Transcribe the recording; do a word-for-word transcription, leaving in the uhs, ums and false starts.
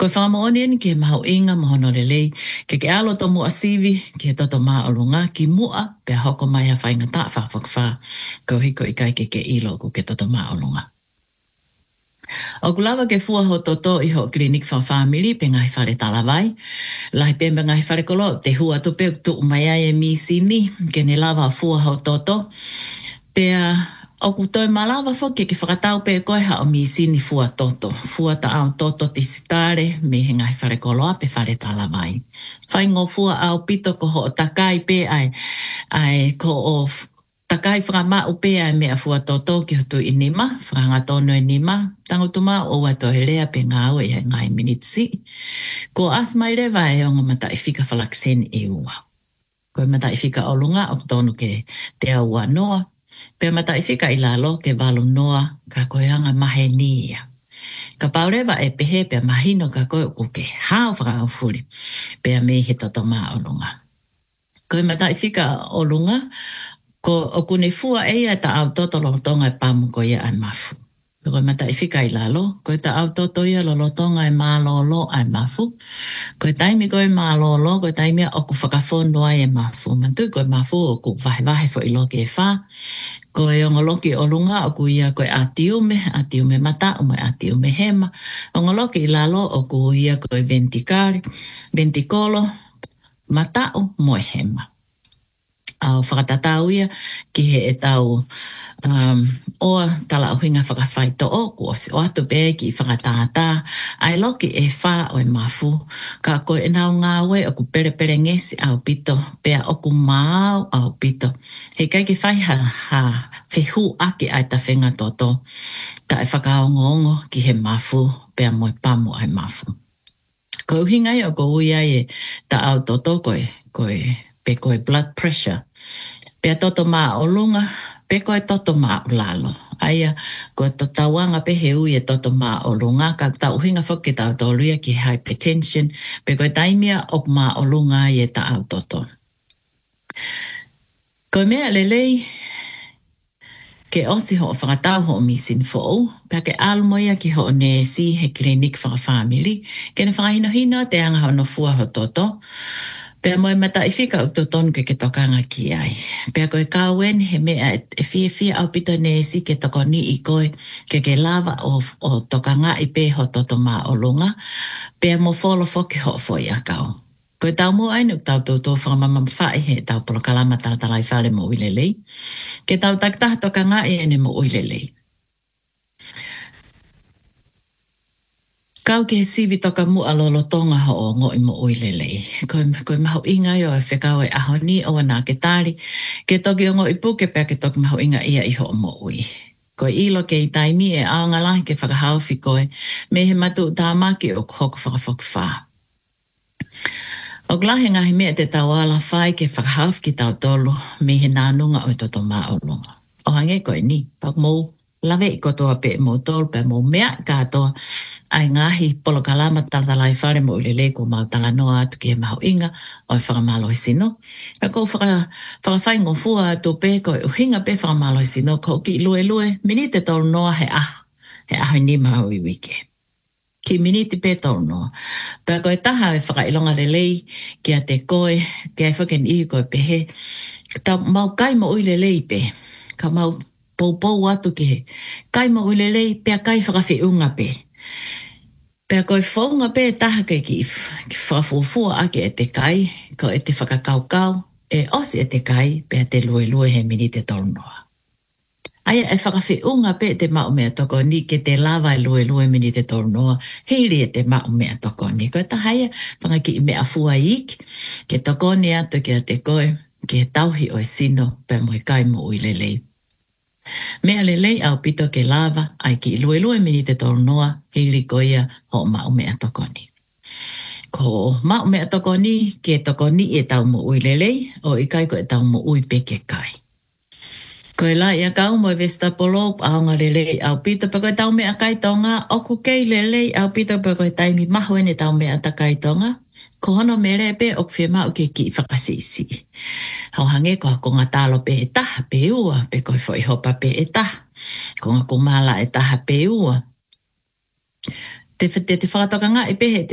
Koe whamaoni ni ke mahau inga mahono lelei, ke ke alo to mua sivi, ke toto maa olunga, ki mua, pe hoko mai ha whainga ta whawhakawha, ko hiko i kai ke ke ilo ku ke toto maa olunga. O kulawa ke fua ho toto i ho klinik wha family, pe ngai whare talawai, lahi pe ngai whare kolo, te hua tu pe tu umaya e mi sini, ke ne lava fua ho toto, pe o kutoi malawa whoki ke whakatau pe koe ha o mi sini fua toto. Fua ta au toto ti sitare me he ngai whare koloa pe whare talawai. Whai ngō fua au pito ko ho takai pe ai, ai ko o takai whakama upe ai mea fua toto ki hotu i nima, whakanga tono i nima, tangutuma o wato he lea pe ngā ue he ngai minitsi. Ko asmai rewa e onga mata i whika whalaksen e ua. Koe mata i whika olunga o tonu ke te aua noa, pe mata i whika i lalo ke walu noa ka koe anga mahe nia. Ka paurewa e pehe pe mahino ka koe o ke hao whakao furi pe me he toto maa olunga. Koe mata i whika olunga ko o kune fua eia ta au toto lotonga e pamu ko ia ai mafu. Koe mata i whika i lalo, koe ta au toto ia lotonga e maa lolo ai mafu. Koe taimi koe maa lolo, koe taimi o ku whakafono ai e mafu. Mantu koe mafu o ku vahe vahe fo ilo ke wha. Koe ongoloki olunga o ku ia koe a tiume, a tiume mata o mai a tiume hema. Ongoloki i lalo o ku ia koe ventikari, ventikolo, mata o moe hema. Au whakatatau ia ki he e tau um, oa tala o hinga whakawhaito o ku osi o atu pe ki whakatata. Ai loki e wha o e mafu. Ka koe e nau ngāwe o ku pere pere ngesi au pito. Pea o ku mau au pito. He kai ki whai ha, ha whihu ake ai ta whenga toto. Ta e whakaongongo ki he mafu. Pea moe pamu ai mafu. Ko uhingai o ko uia e ta au toto koe, koe pe koe blood pressure. Pea toto maa olunga, pe koe toto maa ulalo. Aia, koe to tawanga pe he ui e toto maa olunga, ka ta uhinga whoki tau toluia ki hypertension, pe koe taimia ok maa olunga e ta au toto. Koe mea lelei, ke osi ho whakatau ho misin fo, pea ke almoia ki ho nesi he klinik whaka family, ke ne whakahino hino te anga ho no fua ho toto, pea moe mata i whika o totonu ke ke tokanga ki ai. Pea koe kauen he mea e fie fie au pito nesi ke toko ni i koe ke ke lava o, o tokanga i pe ho toto maa olunga. Pea mo folo foki ho foi a kau. Koe tau mua ainu tau tau tau whakamama whai he tau polo kalama taratalai whale mo uilelei. Ke tau taktaha tokanga i ene mo uilelei. Kau ke sivi toka mua lolo tonga ho o ngo i mo uilelei. Koe, koe maho inga yo e whekau e aho ni o wana ke tari. Ke toki o ngo i puke pea ke toki maho inga ia i ho o mo ui. Koe ilo ke i taimi e aonga lahi ke whakahauwhi koe. Me he matu tāmaki o hoko whakawhakawha. O glahe ngahi mea te tawala whai ke whakahauwhi ki tau tolu. Me he nānunga o toto maa olunga. O hange koe ni, pak mou lawe i kotoa pe mo tolu pe mo mea katoa. Ai ngahi polo kalama talatalai whare mo ulele ko mau tala noa atu ki he maho inga o e whakamalo i sino. Ka kou whakawhai ngō fua atu pe ko e uhinga pe whakamalo i sino ko ki lue lue minite tolu noa he ah, he aho ni maho i wike. Ki minite pe tolu noa. Pea ko e taha e whakailonga lelei ki a te koe, ki ai whaken ihi koe pe he. Ta mau kai mo ulelei pe, ka mau pou pou atu ki he. Kai mo ulelei pea kai whakawhiunga pe. Pea koe whaunga pe taha ke ki whakafuafua ake e te kai, ko e te whakakaukau, e osi e te kai, pea te lue lue he minite tolu noa. Aia e whakawhiunga pe te mao mea toko ni ke te lava e lue lue minite tolu noa, heiri e te mao mea toko ni. Koe tahaia whangaki i mea fua ik, ke toko ni atu ki a te koe, ke tauhi o e sino, pea moe kai mo uilelei. Mea lelei au pito ke lava, ai ki lue lue minite tolu noa, hili koia ho mao mea toko ni. Ko mao mea toko ni, ke toko ni e tau mo ui lelei, o i kai ko e tau mo ui peke kai. Ko e la ia kau mo e vestapolo, aonga lelei au pito, pa koe tau mea kai tonga, oku kei lelei au pito, pa koe taimi mahoen e tau mea ta kai tonga, ko hono mere pe o kwhi mau ke ki whakasisi. Hau hange ko ko ngā tālo pe e taha pe ua, pe koe fo i hopa pe e taha. Ko ngā kumala e taha pe ua. Te, te, te whakatoka ngā e pe he te